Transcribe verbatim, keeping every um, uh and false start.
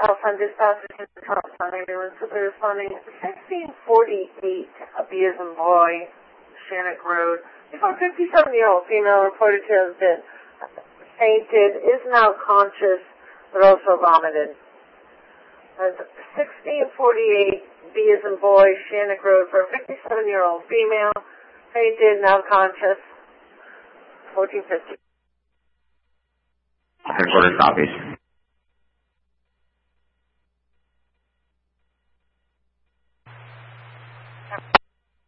California dispatchers in the top sign. Everyone simply responding sixteen forty-eight, a B as in boy, Shannock Road. A fifty-seven-year-old female reported to have been fainted, is now conscious, but also vomited. sixteen forty-eight, B as in boy, Shannock Road, for a fifty-seven-year-old female, fainted, now conscious, fourteen fifty. Headquarters copies.